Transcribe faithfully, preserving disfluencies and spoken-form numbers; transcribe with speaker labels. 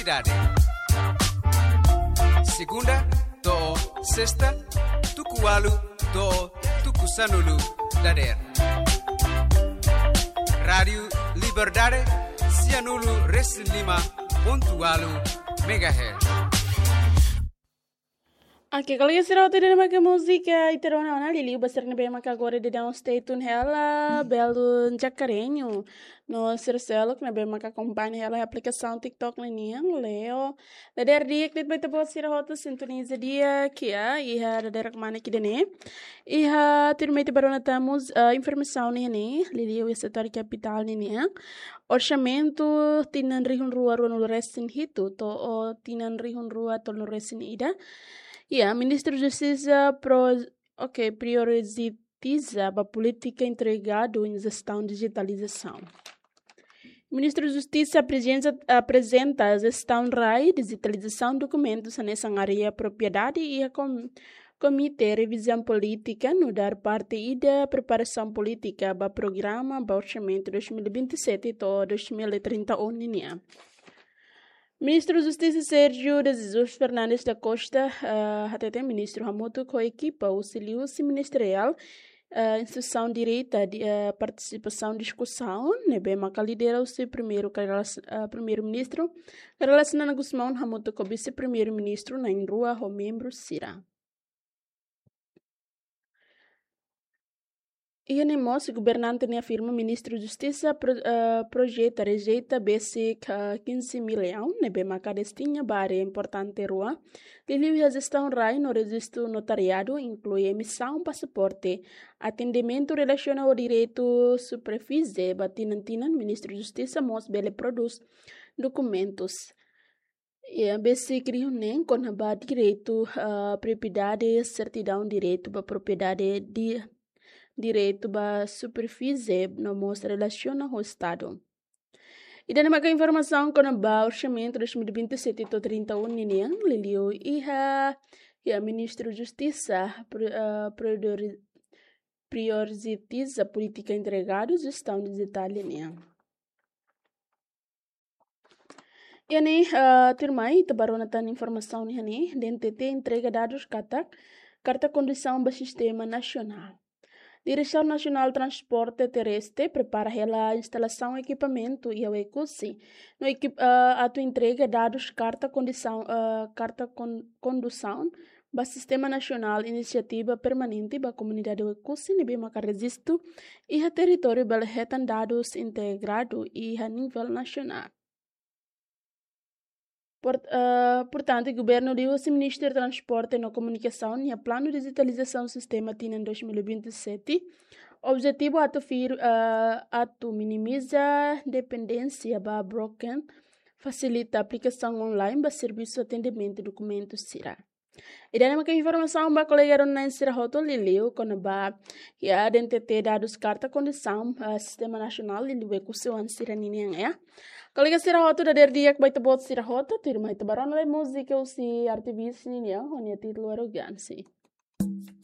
Speaker 1: Cidade. Segunda, do sexta, tukualu, do tukusanulu, dader. Rádio Liberdade, Cianulu, Reslima, pontualu, megahertz.
Speaker 2: Oke, kalau yang sirau tidak pakai musik ya itu orang orang lili besar nih bema kagore di dalam stay tune hela belun jakarenyo no sirselok nih bema kakompanyi hela aplikasi TikTok nih yang leo dader dia klit baita bot sirau tu sintoniza dia kia iha dader kemana kita nih iha turma itu baru natamos informação nih lili o setor capital nih ya orçamento tinan rihun rua rua no resin hitu to o tinan rihun rua to no resin ida. Ya, Ministro da Justiça pro, okay, prioritiza a política entregada em gestão de digitalização. O Ministro da Justiça apresenta, apresenta a gestão R A I, digitalização de documentos nessa área propriedade e a com, Comitê Revisão Política no dar parte da preparação política para o programa para orçamento dois mil e vinte e sete a dois mil e trinta e um. Ministro da Justiça Sérgio de Jesus Fernandes da Costa, uh, até ministro Hamuto com a equipa auxiliou ministerial, uh, instrução direita de uh, participação discussão, né, bem, mas lidera o seu primeiro uh, primeiro-ministro, relacionando Guzmão Hamuto com o vice-primeiro-ministro na rua o membro Sira. E anemos, o governante afirma, ministro da Justiça pro, uh, projeta rejeita basic uh, quinze milhões, né, bem, mas destinha para importante rua. Lili a gestão R A I no registro notariado inclui emissão passaporte, atendimento relacionado ao direito superfície, batinantinan, ministro da Justiça mos bele produz documentos. E a basic reúne com a direito uh, propriedade, certidão direito para propriedade de direito à superfície não mostra relação ao Estado. E daí mais informação com o orçamento dois mil e vinte e sete a trinta e um ninhão, Liliu e a e a ministro da Justiça prioritiza a política entregada gestão digital ninhão. E aí, turmai, tabarona tan informação ni D N T T entrega dados kata carta condição do sistema nacional. Direção Nacional de Transporte Terrestre prepara a instalação, equipamento e o recurso no equip, uh, a tua entrega dados carta condição uh, carta con, condução do Sistema Nacional Iniciativa Permanente da Comunidade do recurso e bem registro e a território belhetan dados integrado e a nível nacional. Por, uh, portanto, o governo deu ao Ministério de Transporte e Comunicação e o plano de digitalização do sistema T I N em dois mil e vinte e sete. O objetivo é uh, minimizar a dependência da broken, facilita a aplicação online para serviço de atendimento de documentos C I R A. E daí uma informação para colega na Sira Hoto Liliu com a a D N T T dados carta condição uh, sistema nacional e o ecosistema Sira ninguém é. Colega Sira Hoto da dia que vai ter bot Sira Hoto, ter mais tabaran le música o si artivista ninguém, onde é título arrogância.